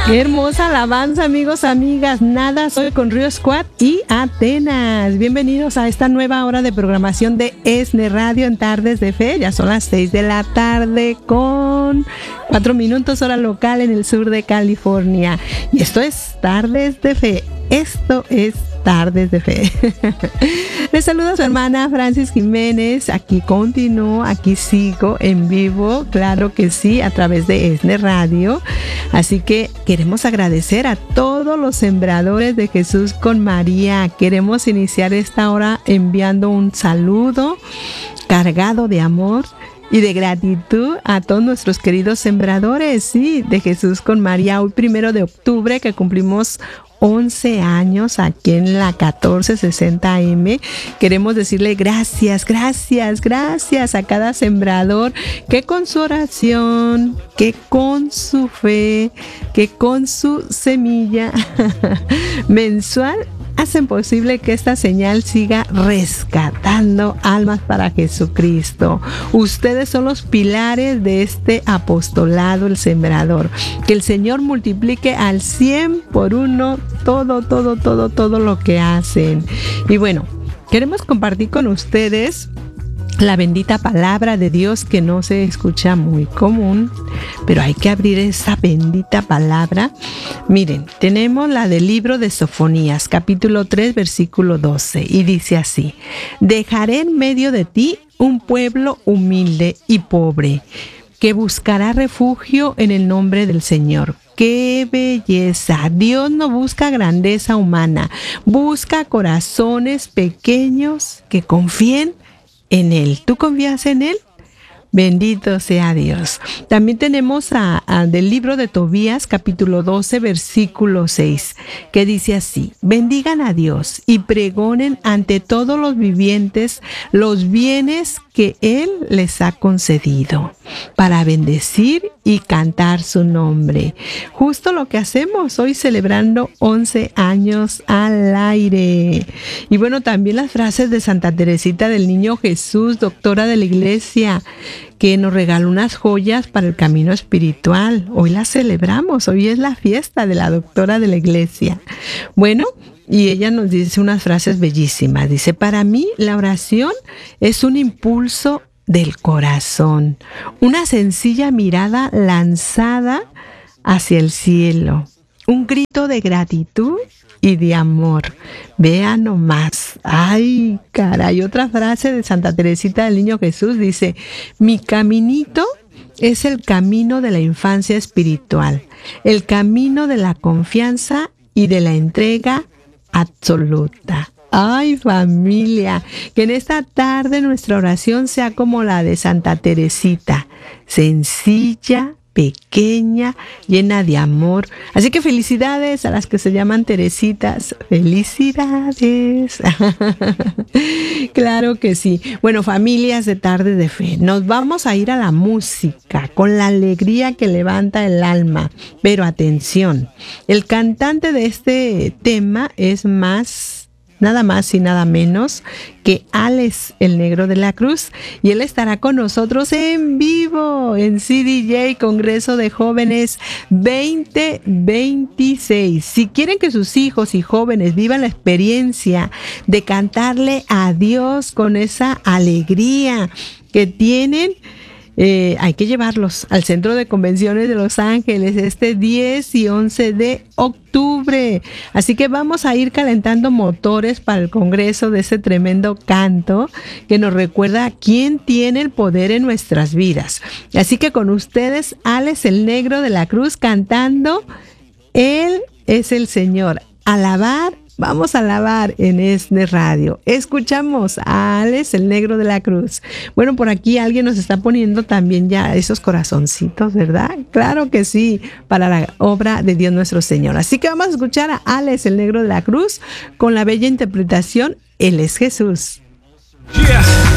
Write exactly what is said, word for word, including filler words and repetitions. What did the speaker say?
Qué hermosa alabanza, amigos, amigas. Nada, soy con Río Squad y Atenas. Bienvenidos a esta nueva hora de programación de ESNE Radio en Tardes de Fe. Ya son las seis de la tarde con cuatro minutos hora local en el sur de California. Y esto es Tardes de Fe. Esto es Tardes de Fe. Les saluda a su hermana Francis Jiménez. Aquí continúo, aquí sigo en vivo, claro que sí, a través de ESNE Radio. Así que queremos agradecer a todos los sembradores de Jesús con María. Queremos iniciar esta hora enviando un saludo cargado de amor y de gratitud a todos nuestros queridos sembradores, sí, de Jesús con María. Hoy primero de octubre que cumplimos once años aquí en la catorce sesenta A M. Queremos decirle gracias, gracias, gracias a cada sembrador que con su oración, que con su fe, que con su semilla mensual hacen posible que esta señal siga rescatando almas para Jesucristo. Ustedes son los pilares de este apostolado, el sembrador. Que el Señor multiplique al cien por uno todo, todo, todo, todo lo que hacen. Y bueno, queremos compartir con ustedes la bendita palabra de Dios, que no se escucha muy común, pero hay que abrir esa bendita palabra. Miren, tenemos la del libro de Sofonías, capítulo tres, versículo doce, y dice así: dejaré en medio de ti un pueblo humilde y pobre, que buscará refugio en el nombre del Señor. ¡Qué belleza! Dios no busca grandeza humana, busca corazones pequeños que confíen en Él. ¿Tú confías en Él? Bendito sea Dios. También tenemos a, a, del libro de Tobías, capítulo doce, versículo seis, que dice así: bendigan a Dios y pregonen ante todos los vivientes los bienes que Él les ha concedido, para bendecir y cantar su nombre. Justo lo que hacemos hoy, celebrando once años al aire. Y bueno, también las frases de Santa Teresita del Niño Jesús, doctora de la Iglesia, que nos regaló unas joyas para el camino espiritual. Hoy las celebramos, hoy es la fiesta de la doctora de la Iglesia. Bueno, y ella nos dice unas frases bellísimas. Dice: para mí la oración es un impulso del corazón, una sencilla mirada lanzada hacia el cielo, un grito de gratitud y de amor. Vean nomás. Ay, caray. Otra frase de Santa Teresita del Niño Jesús dice: mi caminito es el camino de la infancia espiritual, el camino de la confianza y de la entrega absoluta. Ay, familia, que en esta tarde nuestra oración sea como la de Santa Teresita, sencilla, pequeña, llena de amor. Así que felicidades a las que se llaman Teresitas. Felicidades. Claro que sí. Bueno, familias de Tarde de Fe, nos vamos a ir a la música con la alegría que levanta el alma. Pero atención, el cantante de este tema es más nada más y nada menos que Alex el Negro de la Cruz, y él estará con nosotros en vivo en C D J Congreso de Jóvenes veinte veintiséis. Si quieren que sus hijos y jóvenes vivan la experiencia de cantarle a Dios con esa alegría que tienen, Eh, hay que llevarlos al Centro de Convenciones de Los Ángeles este diez y once de octubre. Así que vamos a ir calentando motores para el congreso de ese tremendo canto que nos recuerda quién tiene el poder en nuestras vidas. Así que con ustedes, Alex el Negro de la Cruz cantando Él es el Señor. Alabar. Vamos a alabar en ESNE Radio. Escuchamos a Alex el Negro de la Cruz. Bueno, por aquí alguien nos está poniendo también ya esos corazoncitos, ¿verdad? Claro que sí, para la obra de Dios nuestro Señor. Así que vamos a escuchar a Alex el Negro de la Cruz con la bella interpretación Él es Jesús. Yeah.